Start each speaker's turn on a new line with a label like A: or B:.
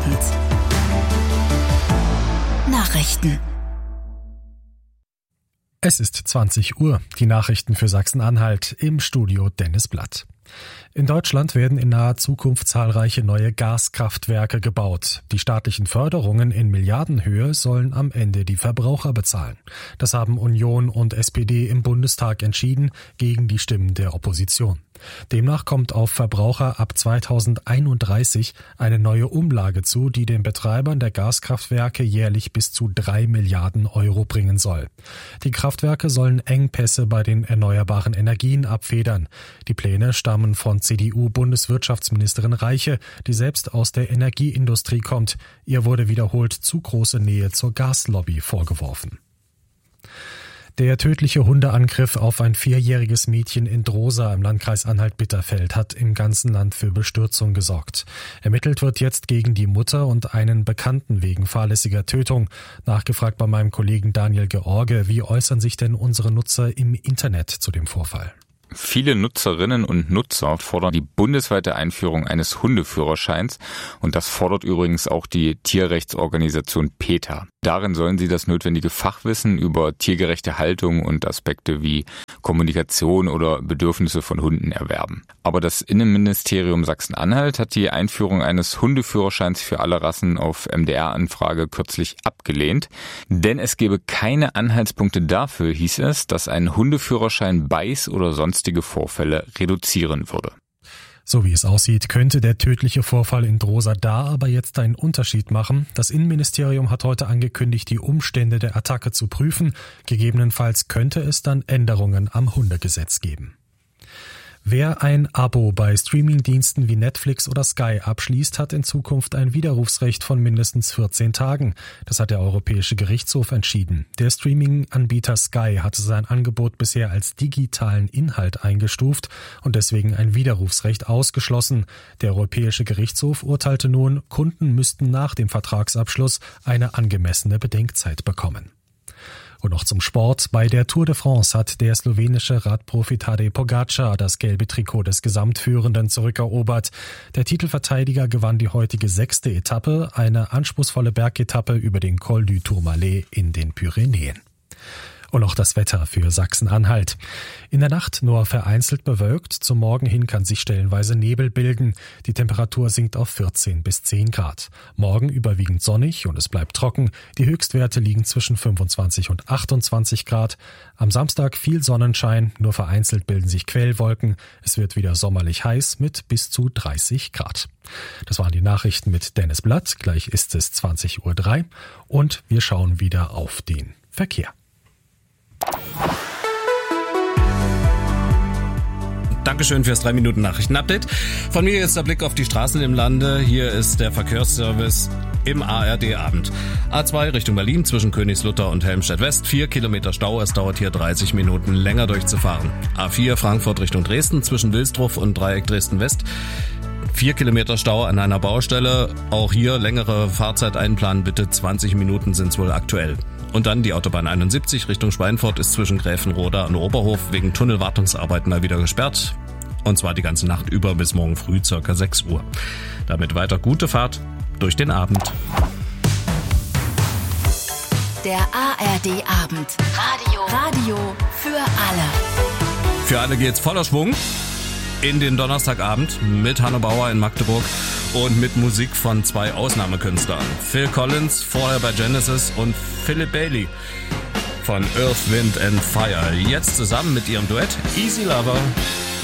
A: Abend. Nachrichten.
B: Es ist 20 Uhr. Die Nachrichten für Sachsen-Anhalt, im Studio Dennis Blatt. In Deutschland werden in naher Zukunft zahlreiche neue Gaskraftwerke gebaut. Die staatlichen Förderungen in Milliardenhöhe sollen am Ende die Verbraucher bezahlen. Das haben Union und SPD im Bundestag entschieden, gegen die Stimmen der Opposition. Demnach kommt auf Verbraucher ab 2031 eine neue Umlage zu, die den Betreibern der Gaskraftwerke jährlich bis zu 3 Milliarden Euro bringen soll. Die Kraftwerke sollen Engpässe bei den erneuerbaren Energien abfedern. Die Pläne stammen von CDU-Bundeswirtschaftsministerin Reiche, die selbst aus der Energieindustrie kommt. Ihr wurde wiederholt zu große Nähe zur Gaslobby vorgeworfen. Der tödliche Hundeangriff auf ein 4-jähriges Mädchen in Drosa im Landkreis Anhalt-Bitterfeld hat im ganzen Land für Bestürzung gesorgt. Ermittelt wird jetzt gegen die Mutter und einen Bekannten wegen fahrlässiger Tötung. Nachgefragt bei meinem Kollegen Daniel George, wie äußern sich denn unsere Nutzer im Internet zu dem Vorfall?
C: Viele Nutzerinnen und Nutzer fordern die bundesweite Einführung eines Hundeführerscheins und das fordert übrigens auch die Tierrechtsorganisation PETA. Darin sollen sie das notwendige Fachwissen über tiergerechte Haltung und Aspekte wie Kommunikation oder Bedürfnisse von Hunden erwerben. Aber das Innenministerium Sachsen-Anhalt hat die Einführung eines Hundeführerscheins für alle Rassen auf MDR-Anfrage kürzlich abgelehnt, denn es gebe keine Anhaltspunkte dafür, hieß es, dass ein Hundeführerschein Beiß- oder sonstige Vorfälle reduzieren würde.
B: So wie es aussieht, könnte der tödliche Vorfall in Drosa da aber jetzt einen Unterschied machen. Das Innenministerium hat heute angekündigt, die Umstände der Attacke zu prüfen. Gegebenenfalls könnte es dann Änderungen am Hundegesetz geben. Wer ein Abo bei Streamingdiensten wie Netflix oder Sky abschließt, hat in Zukunft ein Widerrufsrecht von mindestens 14 Tagen. Das hat der Europäische Gerichtshof entschieden. Der Streaming-Anbieter Sky hatte sein Angebot bisher als digitalen Inhalt eingestuft und deswegen ein Widerrufsrecht ausgeschlossen. Der Europäische Gerichtshof urteilte nun, Kunden müssten nach dem Vertragsabschluss eine angemessene Bedenkzeit bekommen. Und noch zum Sport. Bei der Tour de France hat der slowenische Radprofi Tadej Pogačar das gelbe Trikot des Gesamtführenden zurückerobert. Der Titelverteidiger gewann die heutige 6. Etappe, eine anspruchsvolle Bergetappe über den Col du Tourmalet in den Pyrenäen. Und auch das Wetter für Sachsen-Anhalt. In der Nacht nur vereinzelt bewölkt, zum Morgen hin kann sich stellenweise Nebel bilden. Die Temperatur sinkt auf 14 bis 10 Grad. Morgen überwiegend sonnig und es bleibt trocken. Die Höchstwerte liegen zwischen 25 und 28 Grad. Am Samstag viel Sonnenschein, nur vereinzelt bilden sich Quellwolken. Es wird wieder sommerlich heiß mit bis zu 30 Grad. Das waren die Nachrichten mit Dennis Blatt. Gleich ist es 20:03 Uhr und wir schauen wieder auf den Verkehr.
D: Dankeschön fürs 3-Minuten-Nachrichten-Update. Von mir jetzt der Blick auf die Straßen im Lande. Hier ist der Verkehrsservice im ARD-Abend. A2 Richtung Berlin zwischen Königslutter und Helmstedt-West. 4 Kilometer Stau. Es dauert hier 30 Minuten länger durchzufahren. A4 Frankfurt Richtung Dresden zwischen Wilsdruff und Dreieck Dresden-West. 4 Kilometer Stau an einer Baustelle. Auch hier längere Fahrzeit einplanen bitte. 20 Minuten sind es wohl aktuell. Und dann die Autobahn 71 Richtung Schweinfurt ist zwischen Gräfenroda und Oberhof wegen Tunnelwartungsarbeiten mal wieder gesperrt. Und zwar die ganze Nacht über bis morgen früh ca. 6 Uhr. Damit weiter gute Fahrt durch den Abend.
A: Der ARD-Abend. Radio für alle.
D: Für alle geht's voller Schwung in den Donnerstagabend mit Hanno Bauer in Magdeburg und mit Musik von 2 Ausnahmekünstlern. Phil Collins, vorher bei Genesis, und Philip Bailey von Earth, Wind and Fire. Jetzt zusammen mit ihrem Duett Easy Lover.